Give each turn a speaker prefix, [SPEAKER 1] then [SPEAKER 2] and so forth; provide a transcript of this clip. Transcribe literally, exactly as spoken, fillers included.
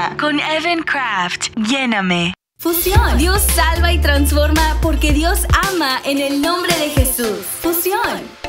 [SPEAKER 1] día con Evan Craft. Lléname.
[SPEAKER 2] Fusión. Dios salva y transforma porque Dios ama en el nombre de Jesús. Fusión.